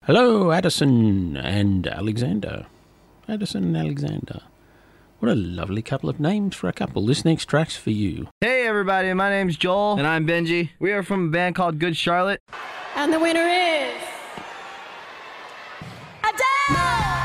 Hello, Addison and Alexander. Addison and Alexander. What a lovely couple of names for a couple. This next track's for you. Hey everybody, my name's Joel. And I'm Benji. We are from a band called Good Charlotte. And the winner is...